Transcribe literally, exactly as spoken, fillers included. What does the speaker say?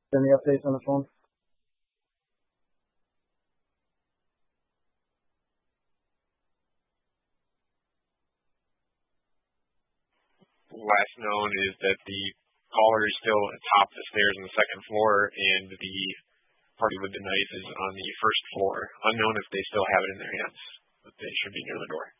Any updates on the phone? Last known is that the caller is still atop the stairs on the second floor, and the party with the knife is on the first floor. Unknown if they still have it in their hands, but they should be near the door.